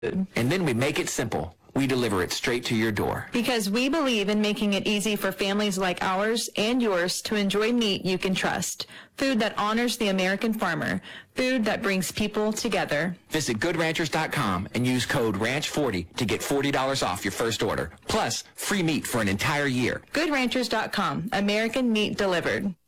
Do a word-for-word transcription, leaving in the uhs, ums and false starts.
And then we make it simple. We deliver it straight to your door. Because we believe in making it easy for families like ours and yours to enjoy meat you can trust. Food that honors the American farmer. Food that brings people together. Visit good ranchers dot com and use code ranch forty to get forty dollars off your first order. Plus, free meat for an entire year. good ranchers dot com. American meat delivered.